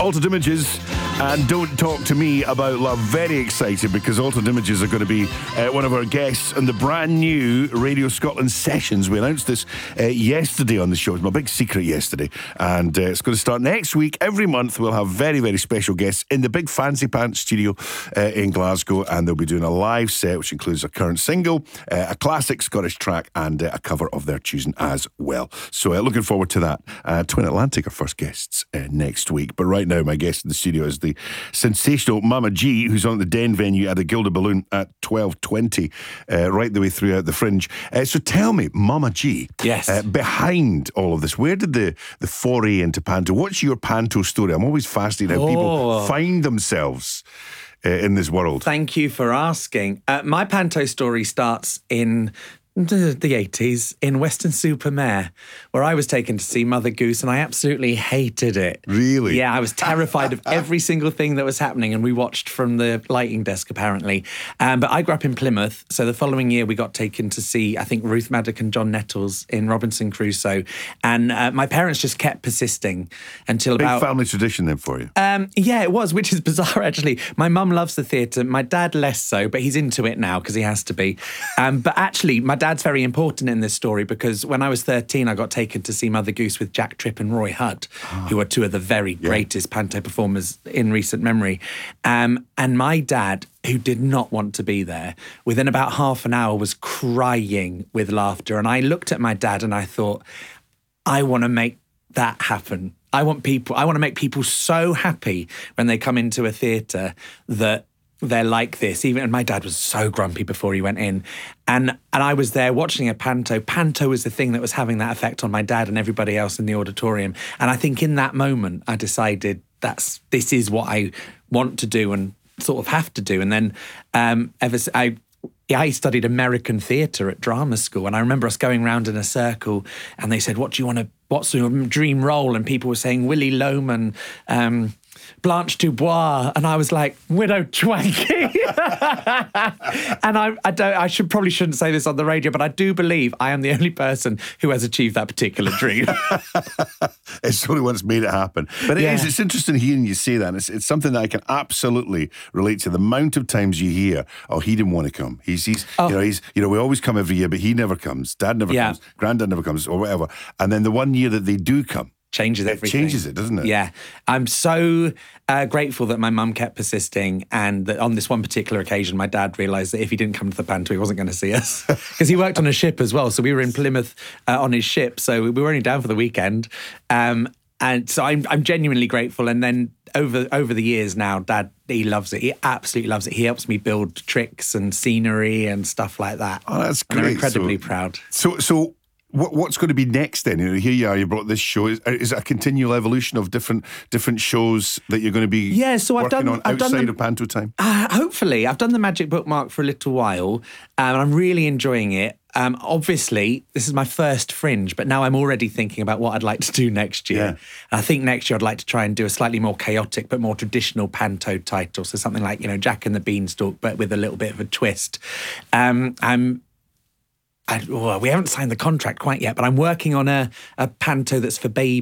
Altered Images and Don't Talk to Me About Love. Very excited because Altered Images are going to be one of our guests in the brand new Radio Scotland sessions. We announced this yesterday on the show. It was my big secret yesterday. And it's going to start next week. Every month we'll have very, very special guests in the big Fancy Pants studio in Glasgow. And they'll be doing a live set which includes a current single, a classic Scottish track and a cover of their choosing as well. So looking forward to that. Twin Atlantic are first guests next week. But right now my guest in the studio is the sensational Mama G, who's on at the Den venue at the Gilda Balloon at 12:20, right the way throughout the Fringe. So tell me, Mama G, yes, behind all of this, where did the foray into panto? What's your panto story? I'm always fascinated how people find themselves in this world. Thank you for asking. My panto story starts in the 80s in Weston-super-Mare, where I was taken to see Mother Goose, and I absolutely hated it. Really? Yeah, I was terrified of every single thing that was happening, and we watched from the lighting desk, apparently. But I grew up in Plymouth, so the following year we got taken to see, I think, Ruth Maddock and John Nettles in Robinson Crusoe, and my parents just kept persisting until Big about... Big family tradition then for you? Yeah, it was, which is bizarre, actually. My mum loves the theatre, my dad less so, but he's into it now because he has to be. But actually, my dad's very important in this story because when I was 13, I got taken to see Mother Goose with Jack Tripp and Roy Hudd, who are two of the very greatest panto performers in recent memory. And my dad, who did not want to be there, within about half an hour was crying with laughter. And I looked at my dad and I thought, I want to make that happen. I want to make people so happy when they come into a theatre that they're like this. And my dad was so grumpy before he went in. And I was there watching a panto. Panto was the thing that was having that effect on my dad and everybody else in the auditorium. And I think in that moment, I decided this is what I want to do and sort of have to do. And then I studied American theatre at drama school, and I remember us going round in a circle and they said, what's your dream role? And people were saying Willy Loman, Blanche Dubois, and I was like, Widow Twanky. And I probably shouldn't say this on the radio, but I do believe I am the only person who has achieved that particular dream. It's the only one that's made it happen. But it's interesting hearing you say that. And it's something that I can absolutely relate to. The amount of times you hear, oh, he didn't want to come. We always come every year, but he never comes. Dad never comes. Granddad never comes, or whatever. And then the one year that they do come, changes everything. It changes it, doesn't it? Yeah. I'm so grateful that my mum kept persisting, and that on this one particular occasion, my dad realised that if he didn't come to the panto, he wasn't going to see us. Because he worked on a ship as well. So we were in Plymouth on his ship. So we were only down for the weekend. And so I'm genuinely grateful. And then over the years now, Dad, he loves it. He absolutely loves it. He helps me build tricks and scenery and stuff like that. Oh, that's great. And I'm incredibly proud. So what's going to be next then? Here you are, you brought this show. Is it a continual evolution of different shows that you're going to be working on outside of panto time? Hopefully. I've done the Magic Bookmark for a little while, and I'm really enjoying it. Obviously, this is my first Fringe, but now I'm already thinking about what I'd like to do next year. Yeah. And I think next year I'd like to try and do a slightly more chaotic but more traditional panto title. So something like, Jack and the Beanstalk, but with a little bit of a twist. We haven't signed the contract quite yet, but I'm working on a panto that's for babies.